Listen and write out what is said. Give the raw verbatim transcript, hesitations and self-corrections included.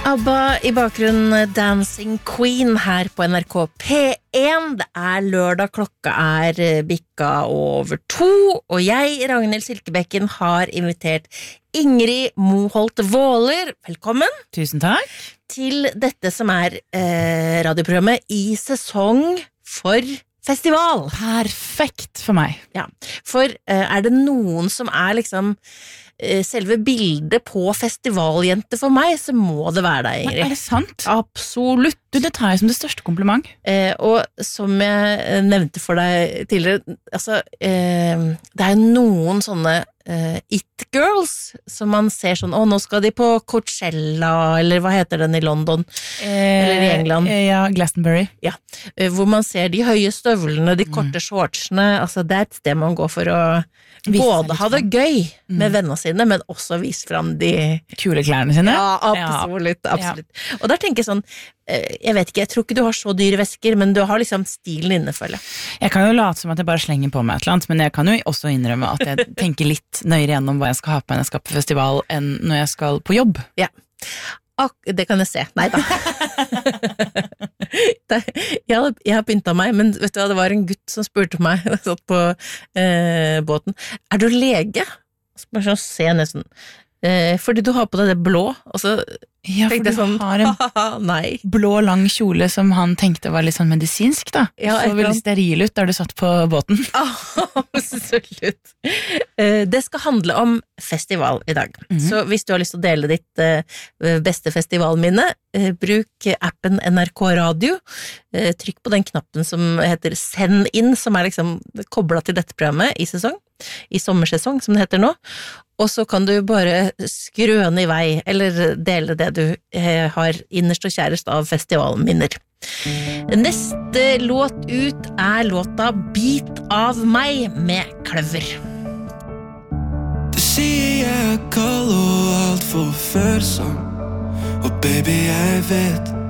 ABBA I bakgrunnen Dancing Queen her på N R K P en. Det er lørdag, klokka er bikka over to, og jeg, Ragnhild Silkebekken, har invitert Ingrid Moholt Våler, velkommen. Tusen takk. Til dette som er eh, radioprogrammet I sesong for festival. Perfekt for meg. Ja, for eh, er det noen som er liksom selve bildet på festivaljente for meg, så må det være deg, Ingrid. Men er det sant? Absolutt. Du, det tar jeg som det største kompliment. Eh, og som jeg nevnte for deg tidligere, altså, eh, det er noen sånne eh, it-girls som man ser sånn, å, nå skal de på Coachella, eller hva heter den I London, eh, eller I England. Eh, ja, Glastonbury. Ja, eh, hvor man ser de høye støvlene, de korte mm. shortsene, altså det er et sted man går for å Vise både ha det gøy med mm. vennene sine, men også vise frem de kule klærne sine. Ja, absolutt, ja. absolutt. Ja. Og der tenker jeg sånn, jeg vet ikke, jeg tror ikke du har så dyre vesker, men du har liksom stilen innefølge. Jeg kan jo late som at jeg bare slenger på meg et eller annet, men jeg kan jo også innrømme at jeg tenker litt nøyere gjennom hva jeg skal ha på når jeg skal på festival, enn når jeg skal på jobb. Ja, Ak det kan jeg se. Nei da. jeg, hadde, jeg har pyntet meg, men vet du hva, det var en gutt som spurte meg, jeg satt på eh, båten, er du lege? Bare sånn, se nesten. Eh, fordi du har på deg det blå, og så ja, for tenkte jeg sånn, har en nei. Blå lang kjole som han tenkte var litt sånn medisinsk da. Ja, så veldig steril ut da du satt på båten. Absolutt. Eh, det skal handle om festival I dag. Mm-hmm. Så hvis du har lyst til å dele ditt eh, beste festivalminne, eh, bruk appen N R K Radio, eh, trykk på den knappen som heter Send inn, som er liksom koblet til dette programmet I sesong, I sommersesong, som det heter nå. Og så kan du bare skrøne I vei, eller dele det du eh, har innerst og kjærest av festivalminner. Neste låt ut er låta Bit av meg med Kløver. Du sier jeg er kald og alt for følsom, og baby jeg vet